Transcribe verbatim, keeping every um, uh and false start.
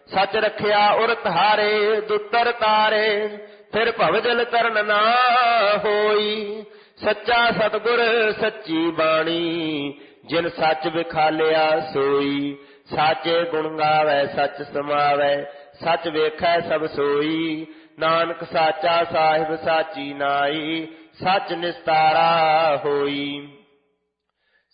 सच रखिया उर तारे दुतर तारे, फिर भवजल तरन ना होई। सच्चा सतगुर सच्ची बाणी, जिन सच विखालिया सोई। साचे गुण गावै सच समावै, सच वेखै सब सोई। नानक साचा साहिब साची नाई, सच निस्तारा होई।